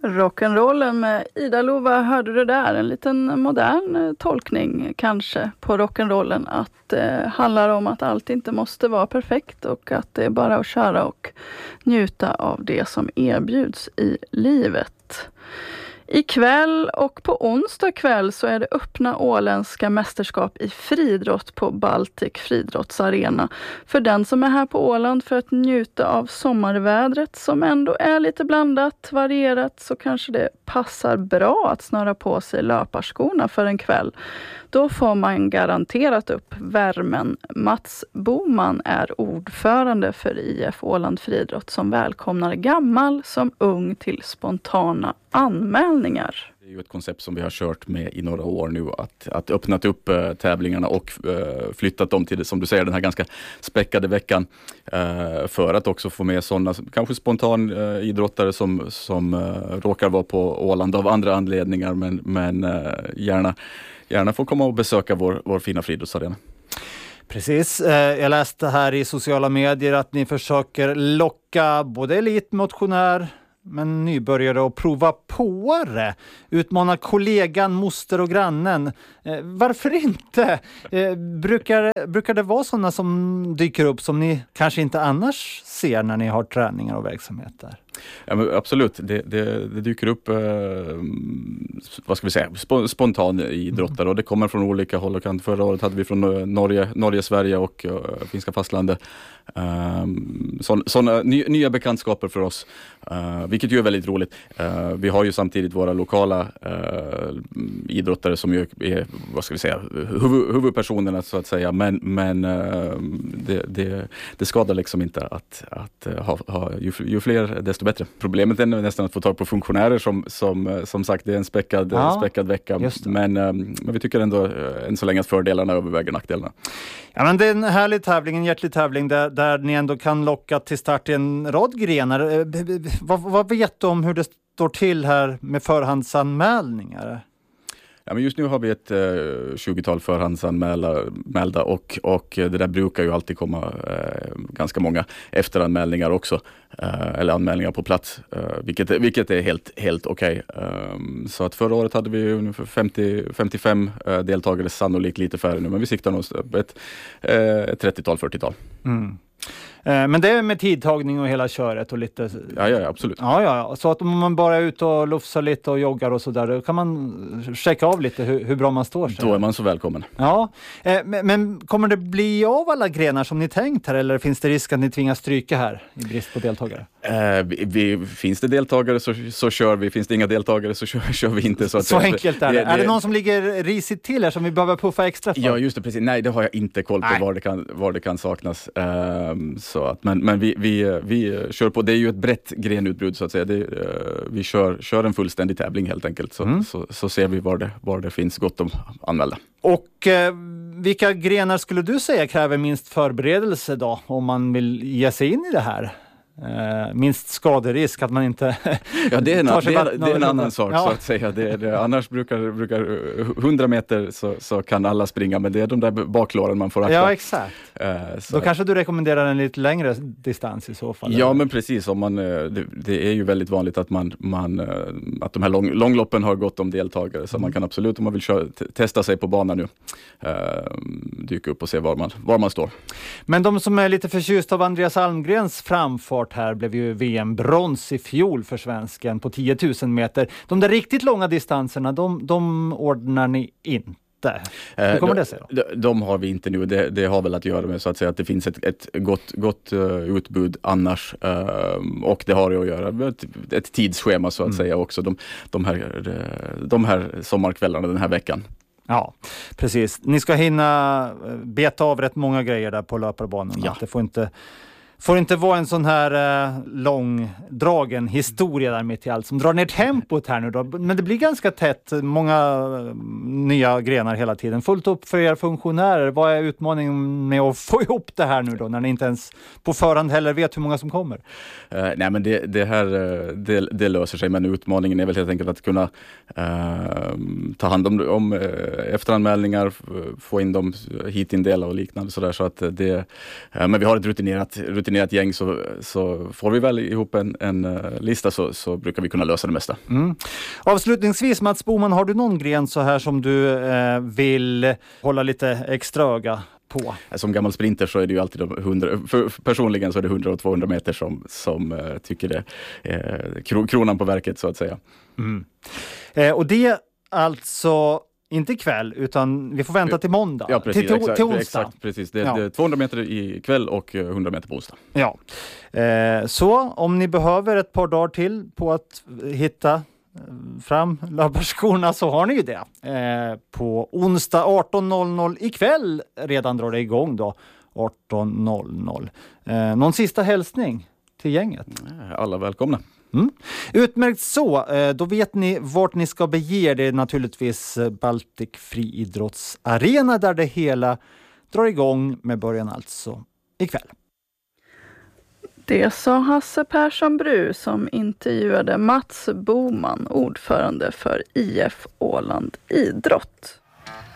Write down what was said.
Rock'n'rollen med Ida Lova hörde du där. En liten modern tolkning kanske på rock'n'rollen. Att det handlar om att allt inte måste vara perfekt och att det är bara att köra och njuta av det som erbjuds i livet. Ikväll och på onsdag kväll så är det öppna åländska mästerskap i friidrott på Baltic friidrottsarena. För den som är här på Åland för att njuta av sommarvädret som ändå är lite blandat, varierat, så kanske det passar bra att snöra på sig löparskorna för en kväll. Då får man garanterat upp värmen. Mats Boman är ordförande för IF Åland friidrott som välkomnar gammal som ung till spontana anmälningar. Det är ju ett koncept som vi har kört med i några år nu, att öppnat upp tävlingarna och flyttat dem till, som du säger, den här ganska späckade veckan för att också få med sådana kanske spontan idrottare som råkar vara på Åland av andra anledningar men gärna får komma och besöka vår fina friidrottsarena. Precis, jag läste här i sociala medier att ni försöker locka både elitmotionär men nybörjare att prova på det. Utmana kollegan, moster och grannen. Varför inte? Brukar det vara sådana som dyker upp som ni kanske inte annars ser när ni har träningar och verksamhet där? Ja, men absolut, det dyker upp vad ska vi säga, spontan idrottare och det kommer från olika håll och kanter. Förra året hade vi från Norge, Sverige och finska fastlandet. Sådana nya bekantskaper för oss, vilket ju är väldigt roligt. Vi har ju samtidigt våra lokala idrottare som ju är, vad ska vi säga, huvudpersonerna så att säga, men det skadar liksom inte att ha ju fler desto bättre. Problemet är nästan att få tag på funktionärer som sagt, det är en späckad vecka, men vi tycker ändå än så länge att fördelarna överväger nackdelarna. Ja, men det är en härlig tävling, en hjärtlig tävling där ni ändå kan locka till start i en rad grenar. Vad vet du om hur det står till här med förhandsanmälningar? Ja, men just nu har vi ett 20-tal förhandsanmälda och det där brukar ju alltid komma ganska många efteranmälningar också, eller anmälningar på plats, vilket är helt okej. Så att förra året hade vi ungefär 50-55 deltagare, sannolikt lite färre nu, men vi siktar nog på ett 30-tal, 40-tal. Mm. Men det är med tidtagning och hela köret och lite... Ja, absolut. Ja. Så att om man bara är ute och lufsar lite och joggar och sådär, då kan man checka av lite hur bra man står sig. Då är man så välkommen. Ja, men kommer det bli av alla grenar som ni tänkt här, eller finns det risk att ni tvingas stryka här i brist på deltagare? Finns det deltagare så kör vi. Finns det inga deltagare så kör vi inte. Så enkelt är det. Är det någon som ligger risigt till här som vi behöver puffa extra för? Ja, just det, precis. Nej, det har jag inte koll på var det kan saknas. Så att, men vi kör på. Det är ju ett brett grenutbrud så att säga. Vi kör en fullständig tävling helt enkelt. Så ser vi var det finns gott om anmälda. Och vilka grenar skulle du säga kräver minst förberedelse då, om man vill ge sig in i det här? Minst skaderisk, att man inte det är en annan sak så att säga. Annars brukar 100 meter så kan alla springa, men det är de där baklåren man får akta. Ja, exakt. Då kanske du rekommenderar en lite längre distans i så fall. Ja, eller? Men precis, om man det är ju väldigt vanligt att att de här långloppen har gått om deltagare, så man kan absolut, om man vill testa sig på banan nu, dyka upp och se var man står. Men de som är lite förtjust av Andreas Almgrens framfart här blev ju VM-brons i fjol för svensken på 10 000 meter. De där riktigt långa distanserna, de ordnar ni inte. Hur kommer det sig då? De har vi inte nu. Det har väl att göra med så att säga att det finns ett gott utbud annars. Och det har ju att göra med ett tidsschema så att säga också. De här sommarkvällarna den här veckan. Ja, precis. Ni ska hinna beta av rätt många grejer där på löparbanan. Ja. Det får inte vara en sån här långdragen historia där mitt i allt som drar ner tempot här nu då. Men det blir ganska tätt, många nya grenar hela tiden. Fullt upp för er funktionärer. Vad är utmaningen med att få ihop det här nu då, när ni inte ens på förhand heller vet hur många som kommer? Nej, men det löser sig, men utmaningen är väl helt enkelt att kunna ta hand om efteranmälningar, få in dem hit indela och liknande sådär, så att men vi har ett rutinerat ni är ett gäng så får vi väl ihop en lista så brukar vi kunna lösa det mesta. Avslutningsvis, Mats Boman, har du någon gren så här som du vill hålla lite extra öga på? Som gammal sprinter så är det ju alltid 100, personligen så är det 100 och 200 meter som tycker det är kronan på verket så att säga. Och det alltså inte ikväll, utan vi får vänta till måndag. Ja, precis. Till onsdag. Exakt, precis. Det är 200 meter ikväll och 100 meter på onsdag. Ja. Så om ni behöver ett par dagar till på att hitta fram löparskorna så har ni ju det. På onsdag 18.00 ikväll redan drar det igång då. 18.00. Någon sista hälsning till gänget? Alla välkomna. Utmärkt så, då vet ni vart ni ska bege er. Det är naturligtvis Baltic Friidrottsarena där det hela drar igång med början alltså ikväll. Det sa Hasse Persson Bru som intervjuade Mats Boman, ordförande för IF Åland Idrott.